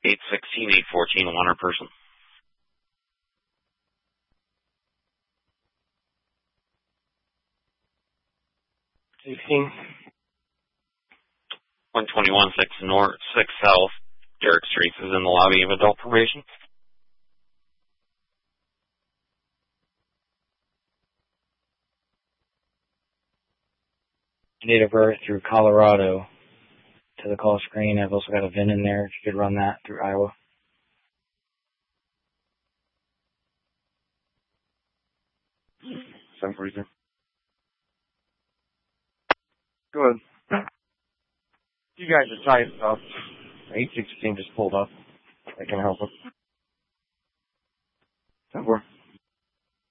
816-814, Warner person. 16. 121, 6 North, 6 South, Derrick Streets is in the lobby of adult probation. Date of birth through Colorado to the call screen. I've also got a VIN in there if you could run that through Iowa. Seven 42. Go ahead. You guys are tight stuff. 816 just pulled up. I can help him. 10-4.